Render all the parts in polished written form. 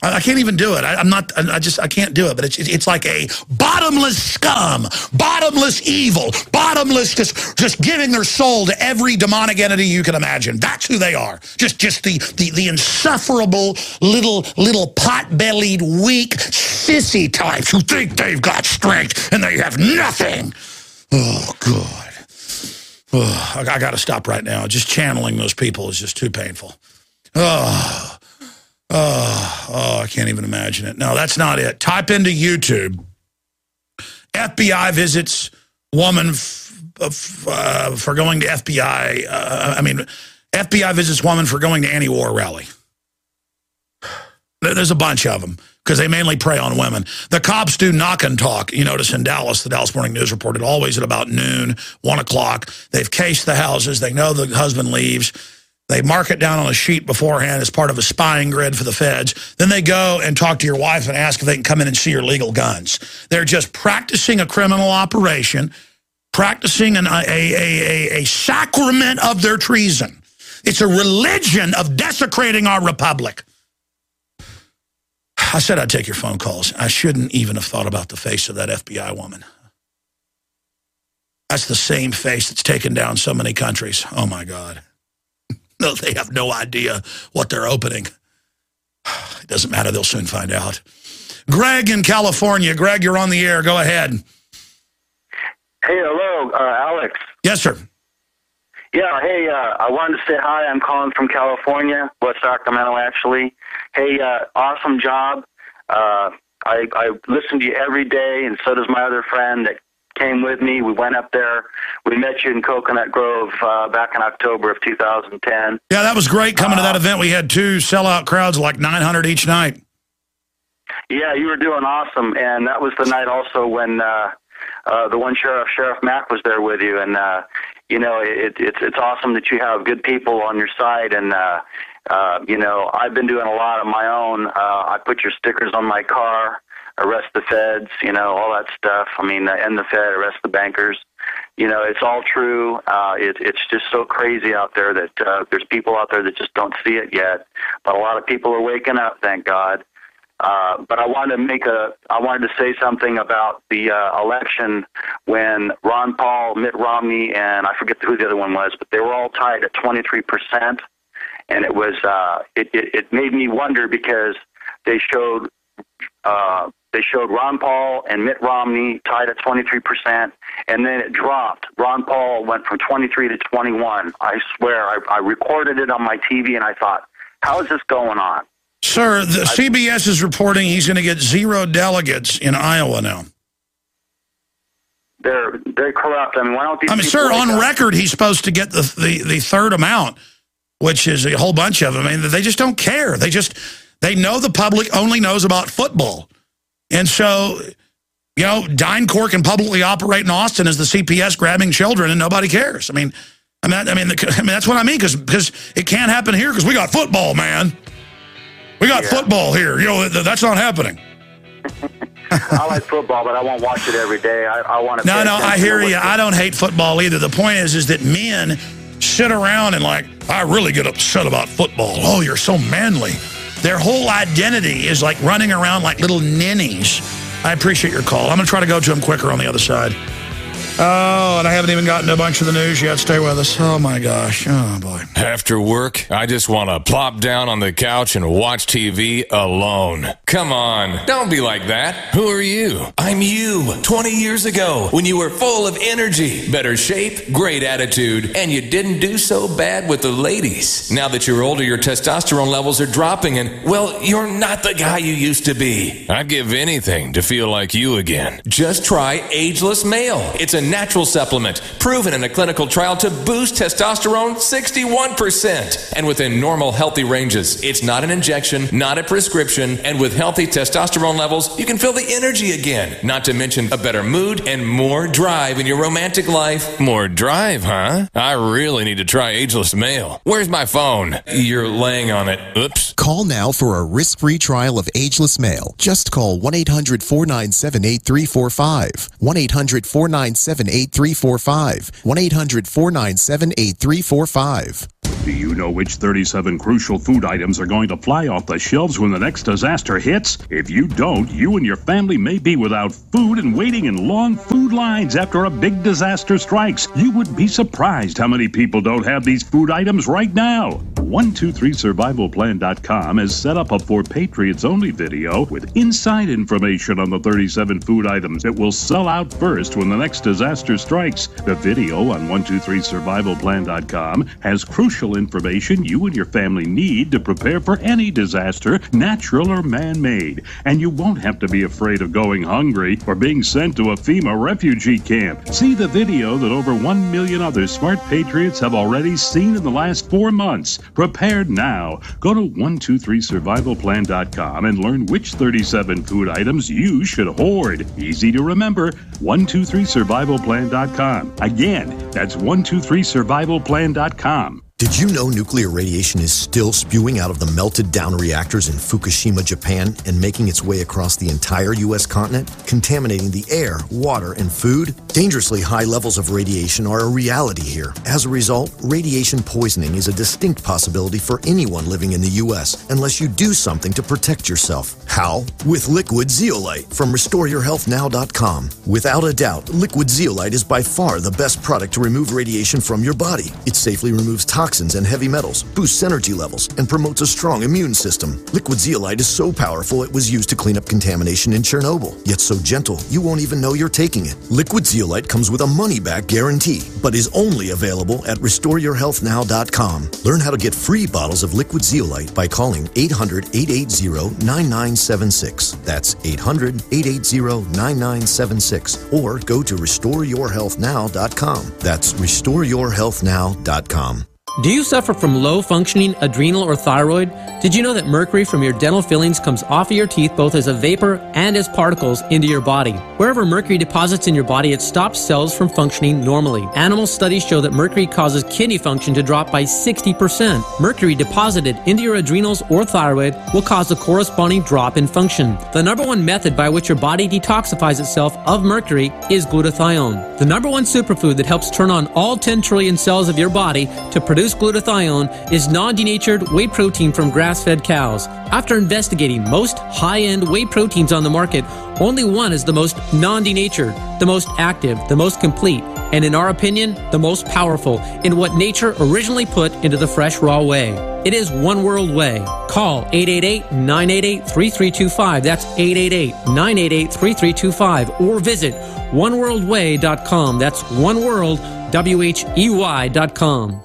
I can't even do it. I can't do it. But it's like a bottomless scum, bottomless evil, bottomless just giving their soul to every demonic entity you can imagine. That's who they are. Just the insufferable little pot-bellied, weak, sissy types who think they've got strength and they have nothing. Oh, God. Oh, I got to stop right now. Just channeling those people is just too painful. Oh, I can't even imagine it. No, that's not it. Type into YouTube, FBI visits woman for going to FBI. FBI visits woman for going to anti-war rally. There's a bunch of them because they mainly prey on women. The cops do knock and talk. You notice in Dallas, the Dallas Morning News reported always at about noon, 1 o'clock. They've cased the houses. They know the husband leaves. They mark it down on a sheet beforehand as part of a spying grid for the feds. Then they go and talk to your wife and ask if they can come in and see your legal guns. They're just practicing a criminal operation, practicing a sacrament of their treason. It's a religion of desecrating our republic. I said I'd take your phone calls. I shouldn't even have thought about the face of that FBI woman. That's the same face that's taken down so many countries. Oh, my God. No, they have no idea what they're opening. It doesn't matter. They'll soon find out. Greg in California. Greg, you're on the air. Go ahead. Hey, hello, Alex. Yes, sir. Yeah, hey, I wanted to say hi. I'm calling from California, West Sacramento, actually. Hey, awesome job. I listen to you every day, and so does my other friend that came with me. We went up there. We met you in Coconut Grove back in October of 2010. Yeah, that was great coming to that event. We had 2 sellout crowds, like 900 each night. Yeah, you were doing awesome, and that was the night also when the one Sheriff Mack was there with you, and you know, it's awesome that you have good people on your side, and you know, I've been doing a lot of my own. I put your stickers on my car, arrest the feds, you know, all that stuff. I mean, end the Fed, arrest the bankers. You know, it's all true. It's just so crazy out there that there's people out there that just don't see it yet, but a lot of people are waking up, thank God. But I wanted to say something about the election when Ron Paul, Mitt Romney, and I forget who the other one was, but they were all tied at 23%, and it was it made me wonder because they showed Ron Paul and Mitt Romney tied at 23%, and then it dropped. Ron Paul went from 23 to 21. I swear, I recorded it on my TV, and I thought, how is this going on? Sir, the CBS is reporting he's going to get 0 delegates in Iowa now. They're corrupt. I mean, why don't these sir, on record, he's supposed to get the third amount, which is a whole bunch of them. I mean, they just don't care. They know the public only knows about football. And so, you know, DynCorp can publicly operate in Austin as the CPS grabbing children, and nobody cares. I mean, that's what I mean, because it can't happen here because we got football, man. We got football here. You know, that's not happening. I like football, but I won't watch it every day. I want to. No, I hear you. I don't hate football either. The point is that men sit around and I really get upset about football. Oh, you're so manly. Their whole identity is like running around like little ninnies. I appreciate your call. I'm going to try to go to them quicker on the other side. Oh, and I haven't even gotten to a bunch of the news yet. Stay with us. Oh, my gosh. Oh, boy. After work, I just want to plop down on the couch and watch TV alone. Come on. Don't be like that. Who are you? I'm you 20 years ago when you were full of energy, better shape, great attitude, and you didn't do so bad with the ladies. Now that you're older, your testosterone levels are dropping and, well, you're not the guy you used to be. I'd give anything to feel like you again. Just try Ageless Male. It's a natural supplement proven in a clinical trial to boost testosterone 61% and within normal healthy ranges. It's not an injection, not a prescription, and with healthy testosterone levels, you can feel the energy again. Not to mention a better mood and more drive in your romantic life. More drive, huh? I really need to try Ageless Male. Where's my phone? You're laying on it. Oops. Call now for a risk-free trial of Ageless Male. Just call 1-800-497-8345. 1-800-497-8345. 1-800-497-8345. 1-800-497-8345. Do you know which 37 crucial food items are going to fly off the shelves when the next disaster hits? If you don't, you and your family may be without food and waiting in long food lines after a big disaster strikes. You would be surprised how many people don't have these food items right now. 123survivalplan.com has set up a For Patriots Only video with inside information on the 37 food items that will sell out first when the next disaster strikes. The video on 123survivalplan.com has crucial information you and your family need to prepare for any disaster, natural or man-made. And you won't have to be afraid of going hungry or being sent to a FEMA refugee camp. See the video that over 1 million other smart patriots have already seen in the last 4 months. Prepared now. Go to 123survivalplan.com and learn which 37 food items you should hoard. Easy to remember, 123survivalplan.com. Again, that's 123survivalplan.com. Did you know nuclear radiation is still spewing out of the melted down reactors in Fukushima, Japan, and making its way across the entire U.S. continent, contaminating the air, water, and food? Dangerously high levels of radiation are a reality here. As a result, radiation poisoning is a distinct possibility for anyone living in the U.S. unless you do something to protect yourself. How? With Liquid Zeolite from RestoreYourHealthNow.com. Without a doubt, Liquid Zeolite is by far the best product to remove radiation from your body. It safely removes toxins and heavy metals, boosts energy levels, and promotes a strong immune system. Liquid Zeolite is so powerful it was used to clean up contamination in Chernobyl, yet so gentle you won't even know you're taking it. Liquid Zeolite comes with a money-back guarantee, but is only available at RestoreYourHealthNow.com. Learn how to get free bottles of Liquid Zeolite by calling 800-880-9976. That's 800-880-9976. Or go to RestoreYourHealthNow.com. That's RestoreYourHealthNow.com. Do you suffer from low-functioning adrenal or thyroid? Did you know that mercury from your dental fillings comes off of your teeth both as a vapor and as particles into your body? Wherever mercury deposits in your body, it stops cells from functioning normally. Animal studies show that mercury causes kidney function to drop by 60%. Mercury deposited into your adrenals or thyroid will cause a corresponding drop in function. The number one method by which your body detoxifies itself of mercury is glutathione. The number one superfood that helps turn on all 10 trillion cells of your body to produce glutathione is non-denatured whey protein from grass-fed cows. After investigating most high-end whey proteins on the market, only one is the most non-denatured, the most active, the most complete, and in our opinion, the most powerful in what nature originally put into the fresh raw whey. It is One World Whey. Call 888-988-3325. That's 888-988-3325. Or visit oneworldwhey.com. That's oneworld.com.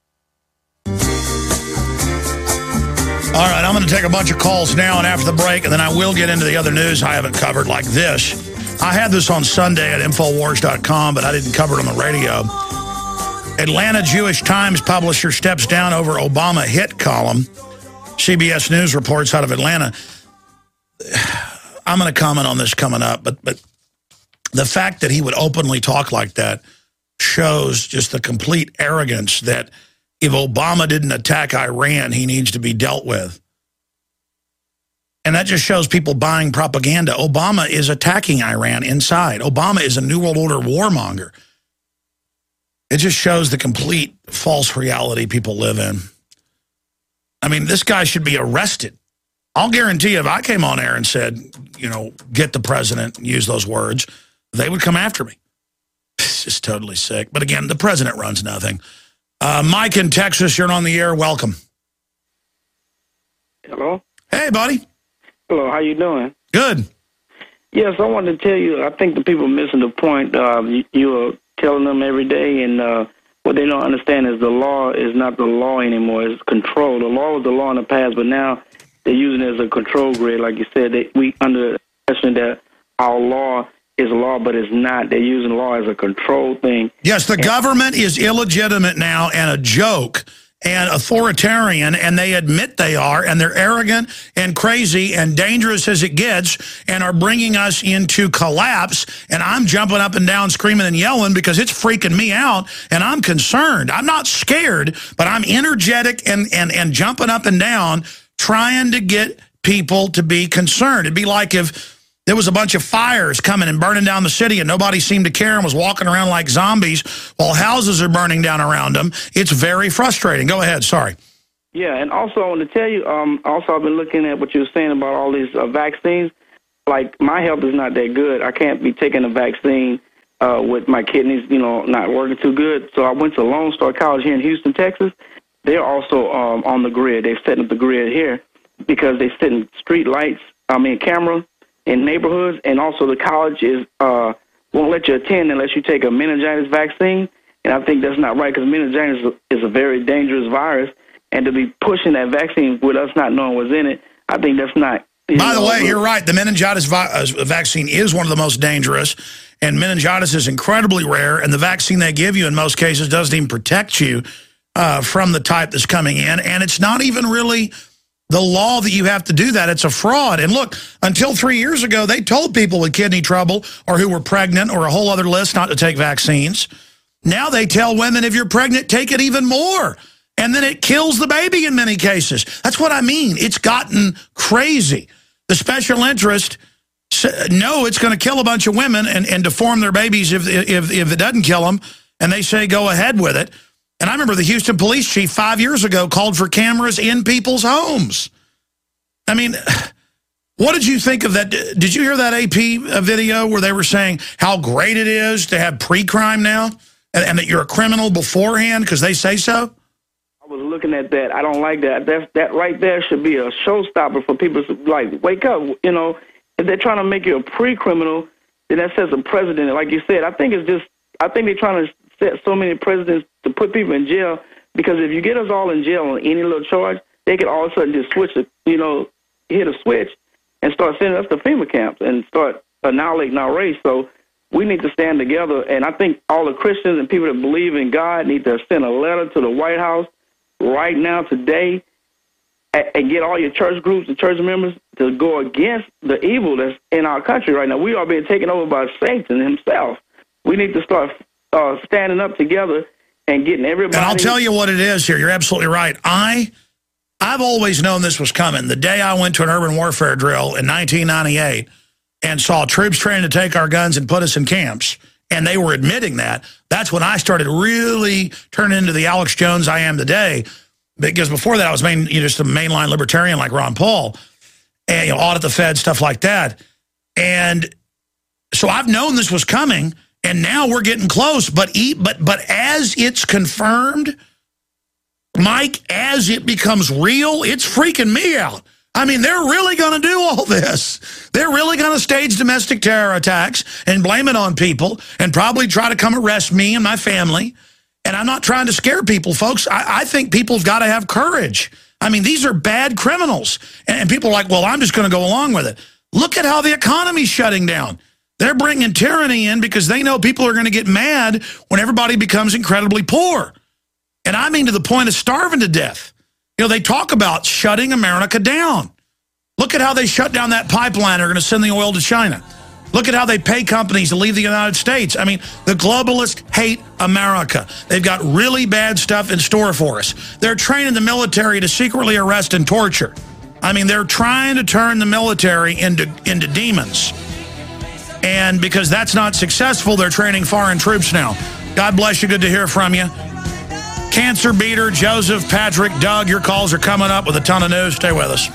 All right, I'm going to take a bunch of calls now and after the break, and then I will get into the other news I haven't covered, like this. I had this on Sunday at Infowars.com, but I didn't cover it on the radio. Atlanta Jewish Times publisher steps down over Obama hit column. CBS News reports out of Atlanta. I'm going to comment on this coming up, but the fact that he would openly talk like that shows just the complete arrogance that if Obama didn't attack Iran, he needs to be dealt with. And that just shows people buying propaganda. Obama is attacking Iran inside. Obama is a New World Order warmonger. It just shows the complete false reality people live in. I mean, this guy should be arrested. I'll guarantee you if I came on air and said, you know, get the president, use those words, they would come after me. It's just totally sick. But again, the president runs nothing. Mike in Texas, you're on the air. Welcome. Hello. Hey, buddy. Hello. How you doing? Good. Yes, I wanted to tell you, I think the people are missing the point. You are telling them every day, and what they don't understand is the law is not the law anymore. It's control. The law was the law in the past, but now they're using it as a control grid. Like you said, we under the impression that our law is a law, but it's not. They're using law as a control thing. Yes, the government is illegitimate now and a joke and authoritarian, and they admit they are, and they're arrogant and crazy and dangerous as it gets and are bringing us into collapse, and I'm jumping up and down screaming and yelling because it's freaking me out, and I'm concerned. I'm not scared, but I'm energetic and jumping up and down trying to get people to be concerned. It'd be like if there was a bunch of fires coming and burning down the city, and nobody seemed to care and was walking around like zombies while houses are burning down around them. It's very frustrating. Go ahead. Sorry. Yeah, and also I want to tell you, also I've been looking at what you were saying about all these vaccines. Like, my health is not that good. I can't be taking a vaccine with my kidneys, not working too good. So I went to Lone Star College here in Houston, Texas. They're also on the grid. They've set up the grid here because they set in street lights, camera in neighborhoods, and also the college won't let you attend unless you take a meningitis vaccine. And I think that's not right because meningitis is a very dangerous virus. And to be pushing that vaccine with us not knowing what's in it, I think that's not. By the way, you're right. The meningitis vaccine is one of the most dangerous, and meningitis is incredibly rare, and the vaccine they give you in most cases doesn't even protect you from the type that's coming in, and it's not even really the law that you have to do that. It's a fraud. And look, until 3 years ago, they told people with kidney trouble or who were pregnant or a whole other list not to take vaccines. Now they tell women, if you're pregnant, take it even more. And then it kills the baby in many cases. That's what I mean. It's gotten crazy. The special interest know it's going to kill a bunch of women and deform their babies if it doesn't kill them, and they say go ahead with it. And I remember the Houston police chief 5 years ago called for cameras in people's homes. I mean, what did you think of that? Did you hear that AP video where they were saying how great it is to have pre-crime now and that you're a criminal beforehand because they say so? I was looking at that. I don't like that. That right there should be a showstopper for people to, like, wake up. If they're trying to make you a pre-criminal, then that sets a precedent. Like you said, I think they're trying to set so many precedents to put people in jail, because if you get us all in jail on any little charge, they could all of a sudden just hit a switch and start sending us to FEMA camps and start annihilating our race. So we need to stand together, and I think all the Christians and people that believe in God need to send a letter to the White House right now, today, and get all your church groups and church members to go against the evil that's in our country right now. We are being taken over by Satan himself. We need to start standing up together and getting everybody. And I'll tell you what it is here. You're absolutely right. I've always known this was coming. The day I went to an urban warfare drill in 1998 and saw troops training to take our guns and put us in camps, and they were admitting that, that's when I started really turning into the Alex Jones I am today. Because before that, I was just a mainline libertarian like Ron Paul, and audit the Fed, stuff like that. And so I've known this was coming, and now we're getting close. But as it's confirmed, Mike, as it becomes real, it's freaking me out. I mean, they're really going to do all this. They're really going to stage domestic terror attacks and blame it on people and probably try to come arrest me and my family. And I'm not trying to scare people, folks. I think people have got to have courage. I mean, these are bad criminals. And people are like, well, I'm just going to go along with it. Look at how the economy's shutting down. They're bringing tyranny in because they know people are going to get mad when everybody becomes incredibly poor. And I mean to the point of starving to death. They talk about shutting America down. Look at how they shut down that pipeline. They're going to send the oil to China. Look at how they pay companies to leave the United States. I mean, the globalists hate America. They've got really bad stuff in store for us. They're training the military to secretly arrest and torture. I mean, they're trying to turn the military into demons. And because that's not successful, they're training foreign troops now. God bless you. Good to hear from you. Cancer Beater, Joseph, Patrick, Doug, your calls are coming up with a ton of news. Stay with us.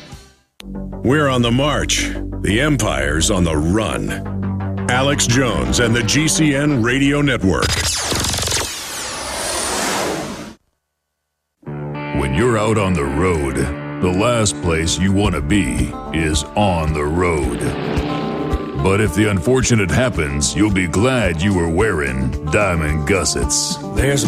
We're on the march. The empire's on the run. Alex Jones and the GCN Radio Network. When you're out on the road, the last place you want to be is on the road. But if the unfortunate happens, you'll be glad you were wearing diamond gussets. There's